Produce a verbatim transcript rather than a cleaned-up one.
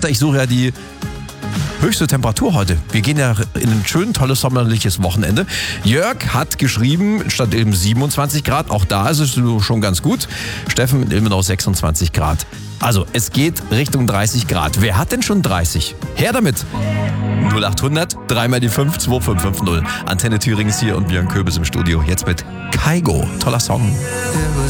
Wetter. Ich suche ja die höchste Temperatur heute. Wir gehen ja in ein schön tolles sommerliches Wochenende. Jörg hat geschrieben, statt eben siebenundzwanzig Grad, auch da ist es schon ganz gut. Steffen in Ilmenau sechsundzwanzig Grad. Also es geht Richtung dreißig Grad. Wer hat denn schon dreißig? Her damit! null achthundert, dreimal die fünf, zwei fünf fünf null. Antenne Thüringen ist hier und Björn Köbis im Studio. Jetzt mit Kaigo. Toller Song.